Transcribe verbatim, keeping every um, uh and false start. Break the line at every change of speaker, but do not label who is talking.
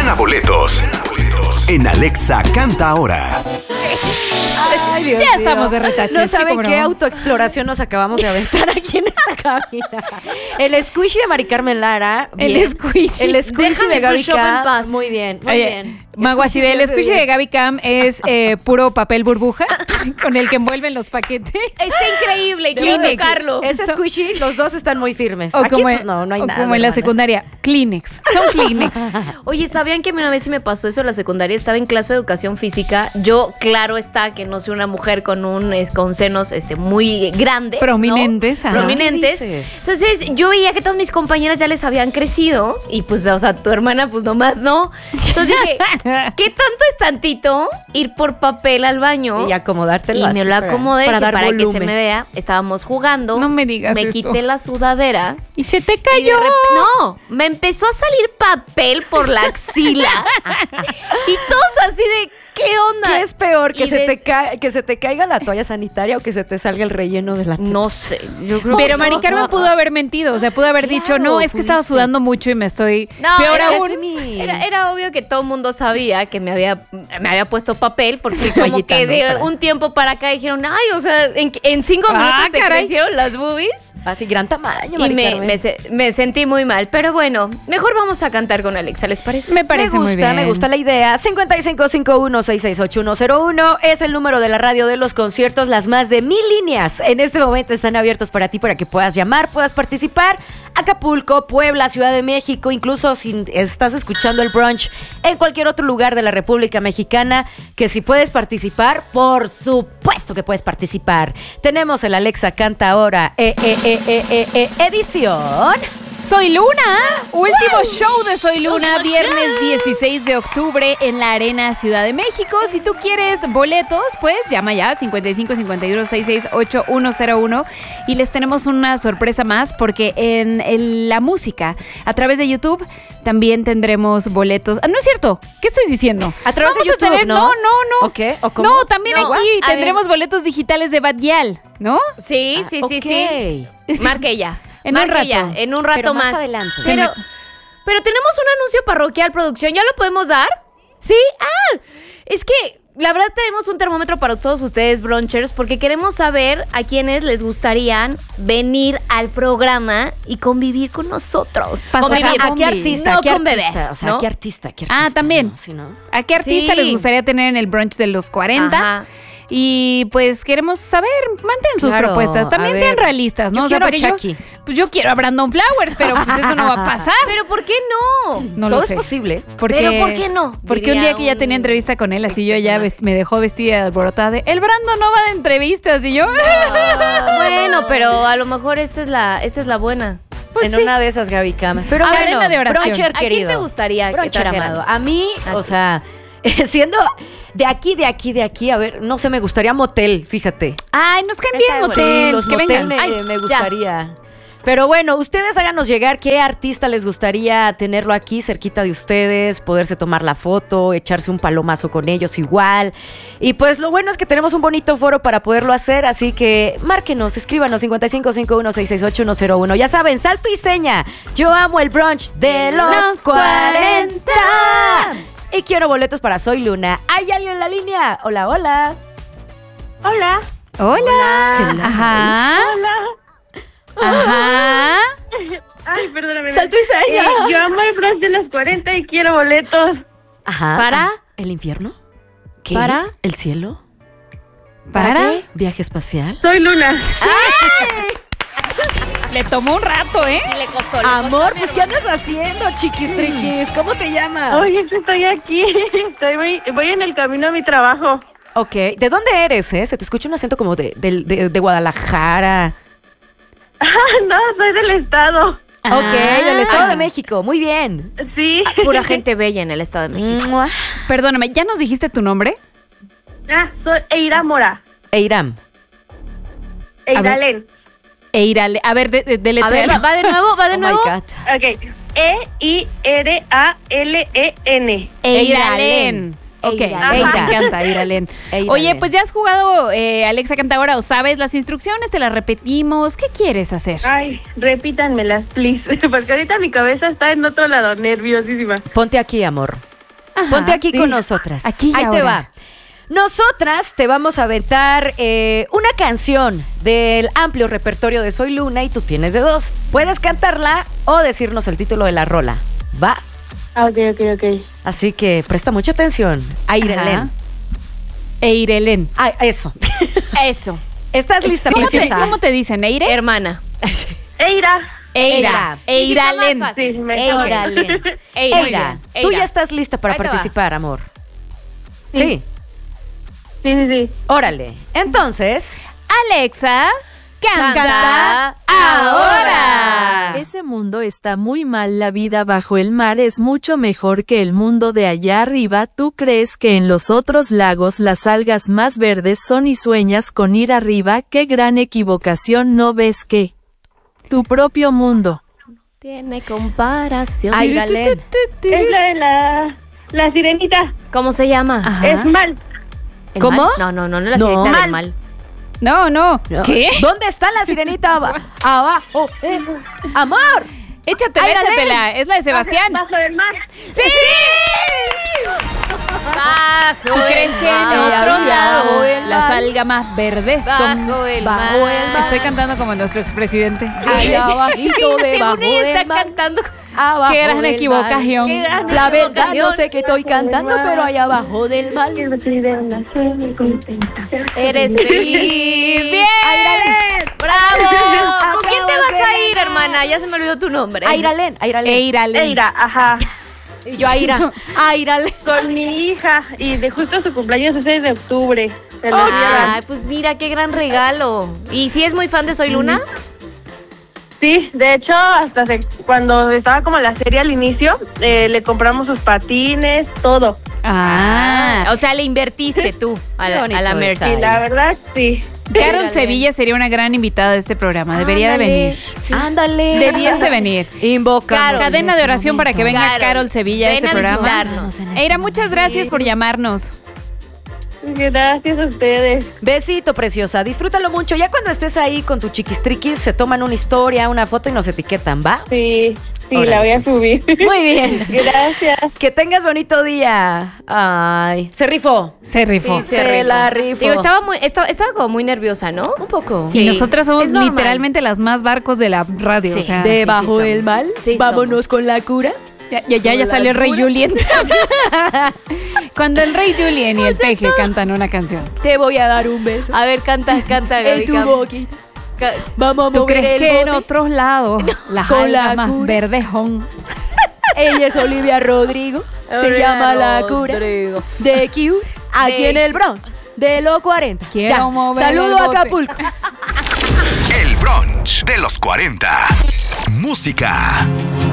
Gana boletos en Alexa Canta Ahora.
Ay, Dios
ya
mío.
estamos de retache.
No saben
sí,
qué
no.
autoexploración nos acabamos de aventar aquí en esta cabina. El squishy de Mari Carmen Lara.
El
bien.
squishy.
El squishy
Déjame
de
tu
Gaby
shop en
Cam.
paz.
Muy bien, muy
Oye,
bien.
Mago, así del
diez de
squishy de
diez.
Gaby Cam es eh, puro papel burbuja con el que envuelven los paquetes.
Está increíble, quiero
Kleenex.
tocarlo.
Ese squishy, los dos están muy firmes.
O
Aquí
como,
pues no, no hay
o
nada.
como en la
hermana.
secundaria, Kleenex. Son Kleenex.
Oye, ¿sabían que una vez sí me pasó eso en la secundaria? Estaba en clase de educación física. Yo, claro está que no soy una mujer con un es, con senos este, muy grandes, ¿no?
Prominentes, ajá.
Prominentes.
¿Qué dices?
Entonces, yo veía que todas mis compañeras ya les habían crecido. Y pues, o sea, tu hermana, pues nomás no. Entonces dije, ¿qué tanto es tantito ir por papel al baño?
Y acomodártelo
Y
así
me lo
para-
acomodé
para
para,
dar
para que se
volumen.
me vea. Estábamos jugando.
No me digas
Me
esto.
quité la sudadera.
Y se te
Y de
cayó.
rep- no, me empezó a salir papel por la axila. Y todos así de, ¿qué onda?
¿Qué es peor? ¿Que
Y
se,
des-
te ca- ¿Que se te caiga la toalla sanitaria o que se te salga el relleno de la teta?
No sé, yo creo
Pero
que
Mari
no.
Carmen pudo haber mentido, o sea, pudo haber
Claro,
dicho, no, es que estaba
pudiste.
sudando mucho y me estoy...
No,
Peor
era,
aún.
mi-
Era, era obvio que todo el mundo sabía que me había, me había puesto papel, porque como
Toallita,
que
¿no?
de
Para-
un tiempo para acá dijeron, ay, o sea, en, en cinco
Ah,
minutos te
caray.
crecieron las boobies.
Así, gran tamaño,
Y
Mari
me,
Carmen.
me, se- me sentí muy mal. Pero bueno, mejor vamos a cantar con Alexa, ¿les parece?
Me parece
me
muy
gusta,
bien.
me gusta la idea. cincuenta y cinco cincuenta y uno, sesenta y seis ochenta y uno cero uno es el número de la radio de los conciertos. Las más de mil líneas en este momento están abiertas para ti, para que puedas llamar, puedas participar. Acapulco, Puebla, Ciudad de México, incluso si estás escuchando el brunch en cualquier otro lugar de la República Mexicana, que si puedes participar, por supuesto que puedes participar. Tenemos el Alexa Canta Ahora eh, eh, eh, eh, eh, eh, edición.
Soy Luna, último show de Soy Luna, viernes dieciséis de octubre en la Arena Ciudad de México. Si tú quieres boletos, pues llama ya cincuenta y cinco cincuenta y uno, sesenta y seis ochenta y uno cero uno y les tenemos una sorpresa más porque en, en la música, a través de YouTube, también tendremos boletos. Ah, no es cierto, ¿qué estoy diciendo?
A través de
Vamos
YouTube,
tener,
¿no?
no, no, no.
¿O qué? ¿O cómo?
No, también
No,
aquí
a
tendremos
ver.
boletos digitales de Bad Gyal, ¿no?
Sí, sí, sí, sí.
Ok.
Marque ya.
En un
Marque
rato.
ya, en un rato
Pero más
más.
adelante.
Pero,
Se
pero tenemos un anuncio parroquial, producción. ¿Ya lo podemos dar? ¿Sí? Ah, es que la verdad tenemos un termómetro para todos ustedes, brunchers, porque queremos saber a quienes les gustaría venir al programa y convivir con nosotros.
Pasar
O sea,
Convivir.
¿a qué artista?
No
¿A qué
con bebé,
artista? O sea,
¿no?
¿a qué artista? ¿Qué
Ah,
artista?
también.
¿No? ¿Sí, no?
¿A qué artista
Sí.
les gustaría tener en el brunch de los cuarenta?
Ajá.
Y pues queremos saber, manden sus
Claro,
propuestas. También
a
sean
ver,
realistas, ¿no?
yo quiero a
porque yo,
Chucky.
pues yo quiero a Brandon Flowers, pero pues eso no va a pasar.
Pero ¿por qué no?
No
Todo
lo
es
sé.
posible.
Porque,
Pero ¿por qué no?
Porque un
Diría
día que ya
un
tenía entrevista con él, así yo ya
expersonal.
vest- me dejó vestida de alborotada de, el Brandon no va de entrevistas, y yo...
Bueno, pero a lo mejor esta es la, esta es la buena.
Pues
en
sí.
una de esas, Gaby Cama. Pero
Cadena
bueno,
de oración.
bruncher
¿A quién
querido.
te gustaría que
Bruncher
trajeran?
amado. A mí,
A
o
ti.
sea, siendo de aquí, de aquí, de aquí, a ver, no sé, me gustaría motel, fíjate.
Ay, nos caen bien,
Está
motel.
Sí, los
que
motel
vengan.
me,
Ay,
me
ya.
gustaría. Pero bueno, ustedes háganos llegar qué artista les gustaría tenerlo aquí cerquita de ustedes, poderse tomar la foto, echarse un palomazo con ellos igual. Y pues lo bueno es que tenemos un bonito foro para poderlo hacer, así que márquenos, escríbanos cincuenta y cinco cincuenta y uno, sesenta y seis ochenta y uno cero uno. Ya saben, salto y seña. Yo amo el brunch de los
Los
cuarenta. Y quiero boletos para Soy Luna. ¿Hay alguien en la línea? Hola, hola.
Hola,
Hola. Ajá.
hola.
Ajá.
Ay, perdóname.
Salto y seña.
Eh, yo amo el brunch de los cuarenta y quiero boletos.
Ajá.
¿Para?
¿El infierno? ¿Qué?
¿Para?
¿El cielo?
¿Para?
qué?
¿Viaje espacial?
Soy Luna.
Le tomó un rato, ¿eh?
Sí, le costó, le
Amor,
costó,
pues ¿qué andas haciendo, chiquis triquis? ¿Cómo te llamas?
Oye, estoy aquí. Estoy, voy, voy en el camino a mi trabajo.
Ok, ¿de dónde eres, eh? Se te escucha un acento como de, de, de- de Guadalajara.
Ah, no, soy del estado.
Ok, del Estado
Ah.
de México, muy bien.
Sí.
Pura gente bella en el Estado de México.
Mua.
Perdóname, ¿ya nos dijiste tu nombre?
Ah, soy Eira Mora.
Eiram.
Eiralen.
Eirale. A ver, de, de,
A ver,
deletréalo.
va, va de nuevo, va de
Oh my
nuevo.
God.
Ok. E I R A L E N.
Eiralen. Ok,
Eiralen.
Eira.
Ajá.
Me encanta, Eiralen.
Eiralen.
Oye, pues ya has jugado eh, Alexa Canta Ahora o sabes las instrucciones, te las repetimos. ¿Qué quieres hacer?
Ay, repítanmelas, please. Porque ahorita mi cabeza está en otro lado, nerviosísima.
Ponte aquí, amor.
Ajá.
Ponte aquí
Sí.
con nosotras.
Aquí y
Ahí te
ahora.
va. Nosotras te vamos a aventar eh, una canción del amplio repertorio de Soy Luna y tú tienes de dos. Puedes cantarla o decirnos el título de la rola. ¿Va?
Ah, ok, ok, ok.
Así que presta mucha atención. Airelén.
Ajá. Eirelén.
Ah, eso.
Eso.
¿Estás lista,
¿Cómo te,
preciosa?
¿Cómo te dicen? ¿Eire?
Hermana.
Eira.
Eira.
Eiralén.
Sí, está más fácil.
Sí, me
Eiralén.
Eira.
Eira,
Eira.
tú ya estás lista para
Ahí te va.
participar, amor. Sí.
Sí. Sí, sí, sí.
Órale. Entonces,
Alexa, canta,
Canta
ahora.
Ese mundo está muy mal, la vida bajo el mar es mucho mejor que el mundo de allá arriba. ¿Tú crees que en los otros lagos las algas más verdes son y sueñas con ir arriba? ¡Qué gran equivocación! ¿No ves que tu propio mundo
Tiene comparación.
Airalén.
Es la de la, la sirenita.
¿Cómo se llama?
Ajá.
Es mal.
¿El
¿Cómo?
mal? No, no, no, no es la
No.
sirenita del
Mal.
mal.
No, no. ¿Qué?
¿Dónde está la sirenita? Aba- Abajo. Eh, Amor.
Échatela,
Airalén.
échatela. Es la de Sebastián.
Bajo del mar.
¡Sí!
Bajo
¿Tú crees que en
Ella
otro
bajo
lado
el
las
mar.
algas más verdes son
Bajo el
bajo
mar.
el mar.
Estoy cantando como nuestro expresidente.
Allá abajito, debajo
Según ella
del
está
mar.
cantando.
Abajo
Qué gran
del
equivocación.
Qué gran
mar. La verdad no
equivocación.
sé qué estoy cantando, pero allá abajo del mar.
Eres feliz.
¡Bien!
Airalén.
¡Bravo! ¿Con quién te
Acabas
vas
de
a ir,
ganar.
hermana? Ya se me olvidó tu nombre.
Airalén. Airalén.
Eiralén.
Eira, ajá.
Y yo Aira. Airalén.
Con mi hija. Y de justo su cumpleaños es seis de octubre. Se lo voy a dar.
Ay, pues mira, qué gran regalo. ¿Y si es muy fan de Soy Luna?
Sí, de hecho, hasta se- cuando estaba como la serie al inicio, eh, le compramos sus patines, todo.
Ah.
O sea, le invertiste tú a
Qué
la,
bonito
a la Merch.
detalle.
Y la verdad, sí.
Carol
Eiralén.
Sevilla sería una gran invitada de este programa. Debería de
Ándale.
venir.
Sí.
Ándale.
Debiese venir.
Invocamos.
Carol.
Cadena de oración para que venga
Carol,
Carol Sevilla a
ven
este
a
programa.
visitarnos.
Eira, muchas gracias por llamarnos.
Gracias a ustedes.
Besito, preciosa. Disfrútalo mucho. Ya cuando estés ahí con tu chiquistriquis, se toman una historia, una foto y nos etiquetan, ¿va?
Sí, sí,
Órale,
la voy a
pues.
subir.
Muy bien.
Gracias.
Que tengas bonito día. Ay, se rifó.
Se rifó.
Sí, se la rifó.
Digo, estaba, muy, estaba, estaba como muy nerviosa, ¿no?
Un poco.
Y
Sí.
nosotras somos
Es normal.
literalmente las más barcos de la radio.
Sí.
O sea,
Debajo
sí
del
somos.
mal,
Sí
vámonos
somos.
con la cura.
ya, ya, ya, ya
Con
salió
la
el Rey
pura-
Julien. Cuando el Rey Julien y el Peje cantan una canción.
Te voy a dar un beso
A ver, canta, canta, Gaby.
en tu
canta.
boquita.
Ca-
Vamos a
¿Tú
mover
crees
el
que en
bote.
otros lados las
Con la
algas más
cura.
verdes son?
Ella es Olivia Rodrigo. Se
Olivia
llama La Cura.
Rodrigo.
De Q. Aquí
De
en el brunch. De los cuarenta.
Quiero
Ya.
mover
Saludo
el
a
bote.
Acapulco.
El brunch de los cuarenta. Música,